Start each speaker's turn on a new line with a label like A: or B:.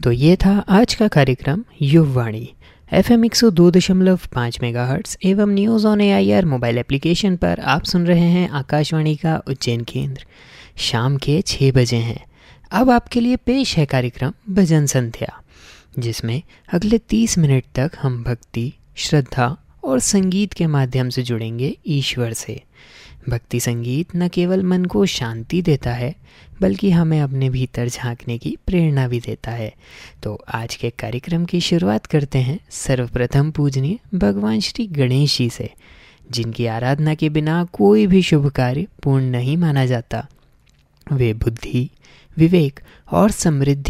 A: तो ये था आज का कार्यक्रम युववाणी FM 102.5 मेगाहर्ट्ज़ एवं news on AIR mobile application पर आप सुन रहे हैं आकाशवाणी का उज्जैन केंद्र। शाम के 6 बजे हैं। अब आपके लिए पेश है कार्यक्रम भजन संध्या, जिसमें अगले 30 मिनट तक हम भक्ति, श्रद्धा और संगीत के माध्यम से जुड़ेंगे ईश्वर से। भक्ति संगीत न केवल मन को शांति देता है, बल्कि हमें अपने भीतर झांकने की प्रेरणा भी देता है। तो आज के कार्यक्रम की शुरुआत करते हैं सर्वप्रथम पूजनीय भगवान श्री गणेश जी से, जिनकी आराधना के बिना कोई भी शुभ कार्य पूर्ण नहीं माना जाता। वे बुद्धि, विवेक और समृद्धि